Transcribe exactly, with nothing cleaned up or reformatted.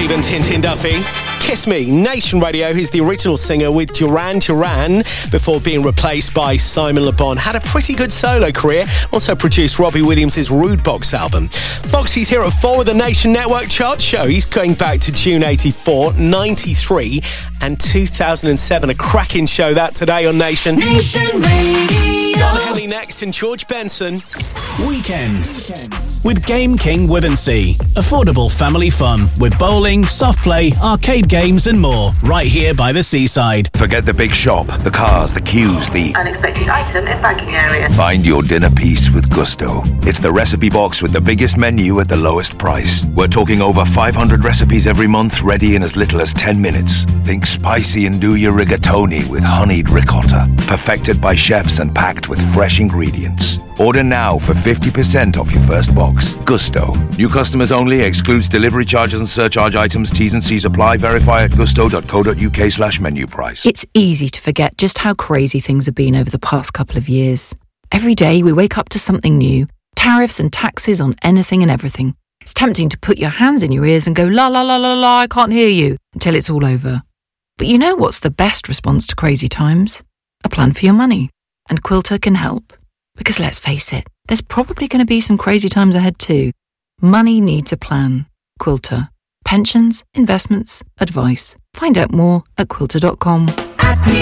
Stephen Tintin Duffy. Kiss Me, Nation Radio, who's the original singer with Duran Duran before being replaced by Simon Le Bon. Had a pretty good solo career. Also produced Robbie Williams' Rude Box album. Foxy's here at four with the Nation Network chart show. He's going back to June eighty-four, ninety-three and two thousand seven. A cracking show that today on Nation. Nation Radio. Don Henley next and George Benson. Weekends. Weekends with Game King Withensea. Affordable family fun with bowling, soft play, arcade games and more. Right here by the seaside. Forget the big shop, the cars, the queues, the unexpected item in banking area. Find your dinner piece with Gusto. It's the recipe box with the biggest menu at the lowest price. We're talking over five hundred recipes every month, ready in as little as ten minutes. Think spicy and do your rigatoni with honeyed ricotta. Perfected by chefs and packed with fresh ingredients. Order now for fifty percent off your first box. Gusto. New customers only. Excludes delivery charges and surcharge items. T's and C's apply. Verify at gusto.co.uk slash menu price. It's easy to forget just how crazy things have been over the past couple of years. Every day we wake up to something new. Tariffs and taxes on anything and everything. It's tempting to put your hands in your ears and go, la la la la la, I can't hear you, until it's all over. But you know what's the best response to crazy times? A plan for your money. And Quilter can help. Because let's face it, there's probably going to be some crazy times ahead too. Money needs a plan. Quilter. Pensions, investments, advice. Find out more at quilter dot com.